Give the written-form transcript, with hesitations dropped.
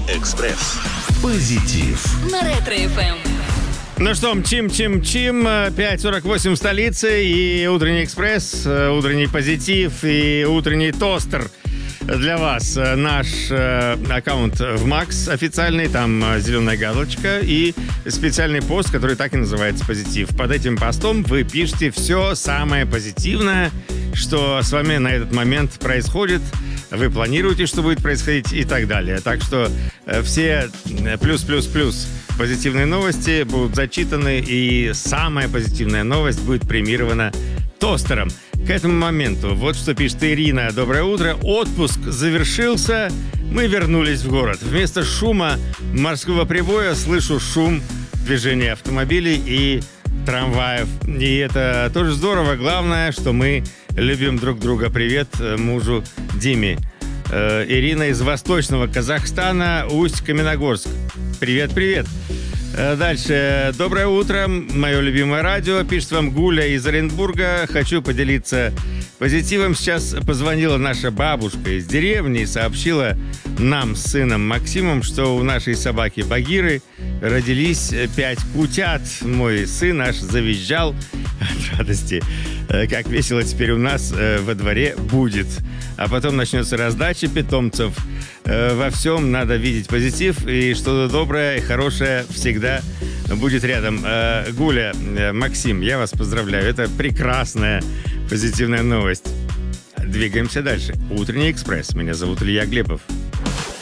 Экспресс. Позитив. На Ретро-ФМ. Ну что, мчим. 5:48 в столице. И утренний экспресс, утренний позитив и утренний тостер для вас. Наш аккаунт в Макс официальный, там зеленая галочка и специальный пост, который так и называется «Позитив». Под этим постом вы пишете все самое позитивное, что с вами на этот момент происходит, вы планируете, что будет происходить и так далее. Так что все плюс позитивные новости будут зачитаны, и самая позитивная новость будет премирована тостером. К этому моменту, вот что пишет Ирина. Доброе утро. Отпуск завершился. Мы вернулись в город. Вместо шума морского прибоя слышу шум движения автомобилей и трамваев. И это тоже здорово. Главное, что мы любим друг друга. Привет мужу Диме. Ирина из Восточного Казахстана, Усть-Каменогорск. Привет. Дальше. Доброе утро, мое любимое радио. Пишет вам Гуля из Оренбурга. Хочу поделиться позитивом. Сейчас позвонила наша бабушка из деревни и сообщила нам с сыном Максимом, что у нашей собаки Багиры родились 5 кутят. Мой сын аж завизжал от радости. Как весело теперь у нас во дворе будет. А потом начнется раздача питомцев. Во всем надо видеть позитив, и что-то доброе и хорошее всегда будет рядом. Гуля, Максим, я вас поздравляю. Это прекрасная позитивная новость. Двигаемся дальше. Утренний экспресс. Меня зовут Илья Глебов.